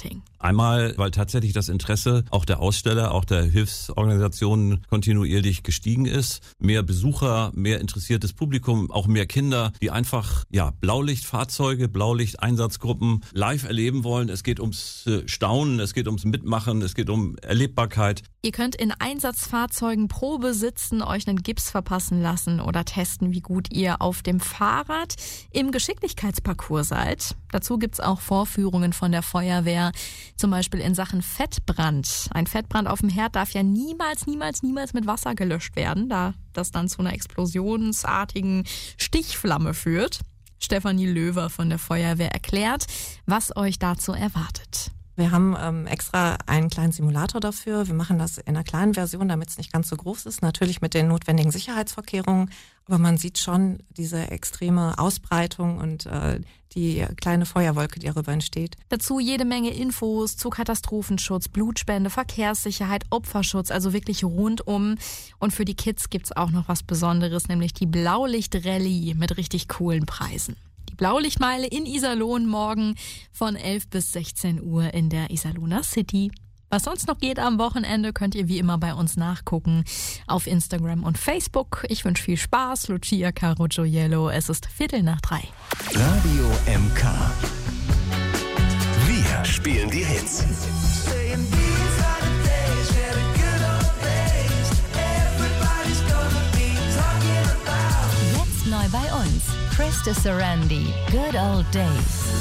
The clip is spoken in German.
Marketing? Einmal, weil tatsächlich das Interesse auch der Aussteller, auch der Hilfsorganisationen kontinuierlich gestiegen ist. Mehr Besucher, mehr interessiertes Publikum, auch mehr Kinder, die einfach Blaulichtfahrzeuge, Blaulichteinsatzgruppen live erleben wollen. Es geht ums Staunen, es geht ums Mitmachen, es geht um Erlebbarkeit. Ihr könnt in Einsatzfahrzeugen Probe sitzen, euch einen Gips verpassen lassen oder testen, wie gut ihr auf dem Fahrrad im Geschicklichkeitsparcours seid. Dazu gibt's auch Vorführungen von der Feuerwehr, zum Beispiel in Sachen Fettbrand. Ein Fettbrand auf dem Herd darf ja niemals mit Wasser gelöscht werden, da das dann zu einer explosionsartigen Stichflamme führt. Stefanie Löwer von der Feuerwehr erklärt, was euch dazu erwartet. Wir haben extra einen kleinen Simulator dafür. Wir machen das in einer kleinen Version, damit es nicht ganz so groß ist. Natürlich mit den notwendigen Sicherheitsvorkehrungen. Aber man sieht schon diese extreme Ausbreitung und die kleine Feuerwolke, die darüber entsteht. Dazu jede Menge Infos zu Katastrophenschutz, Blutspende, Verkehrssicherheit, Opferschutz, also wirklich rundum. Und für die Kids gibt's auch noch was Besonderes, nämlich die Blaulichtrallye mit richtig coolen Preisen. Die Blaulichtmeile in Iserlohn morgen von 11 bis 16 Uhr in der Iserlohner City. Was sonst noch geht am Wochenende, könnt ihr wie immer bei uns nachgucken auf Instagram und Facebook. Ich wünsche viel Spaß. Lucia Caro Gioiello. Es ist 2:15. Radio MK. Wir spielen die Hits. Jetzt neu bei uns. Krista Sarandi. Good Old Days.